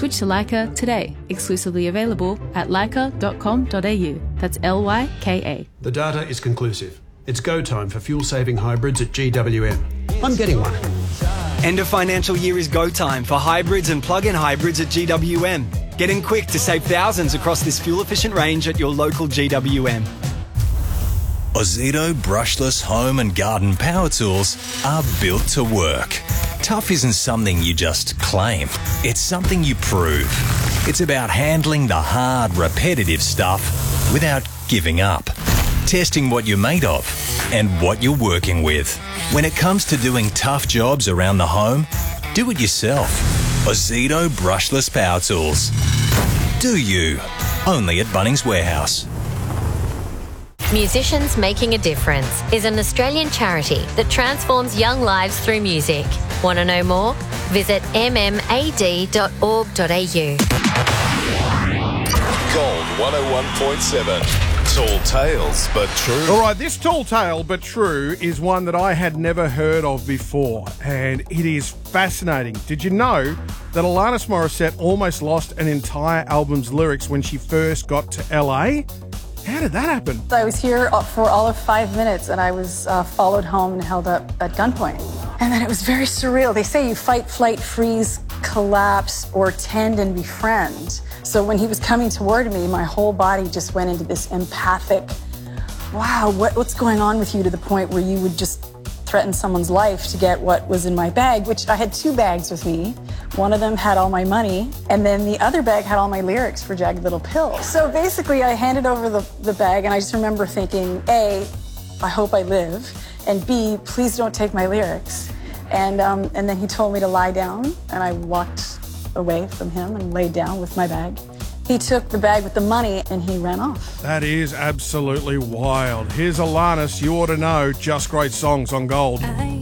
Switch to Leica today. Exclusively available at leica.com.au. That's LYKA. The data is conclusive. It's go time for fuel-saving hybrids at GWM. I'm getting one. End of financial year is go time for hybrids and plug-in hybrids at GWM. Get in quick to save thousands across this fuel-efficient range at your local GWM. Ozito brushless home and garden power tools are built to work. Tough isn't something you just claim. It's something you prove. It's about handling the hard, repetitive stuff without giving up. Testing what you're made of and what you're working with. When it comes to doing tough jobs around the home, do it yourself. Ozito brushless power tools. Do you? Only at Bunnings Warehouse. Musicians Making a Difference is an Australian charity that transforms young lives through music. Want to know more? Visit mmad.org.au. Gold 101.7. Tall tales, but true. All right, this tall tale, but true, is one that I had never heard of before, and it is fascinating. Did you know that Alanis Morissette almost lost an entire album's lyrics when she first got to LA? How did that happen? I was here for all of 5 minutes, and I was followed home and held up at gunpoint. And then it was very surreal. They say you fight, flight, freeze, collapse, or tend and befriend. So when he was coming toward me, my whole body just went into this empathic, wow, what's going on with you, to the point where you would just threaten someone's life to get what was in my bag, which I had 2 bags with me. One of them had all my money, and then the other bag had all my lyrics for Jagged Little Pill. So basically I handed over the bag, and I just remember thinking, A, I hope I live, and B, please don't take my lyrics. And then he told me to lie down, and I walked away from him and laid down with my bag. He took the bag with the money and he ran off. That is absolutely wild. Here's Alanis, You Ought to Know, Just Great Songs on Gold.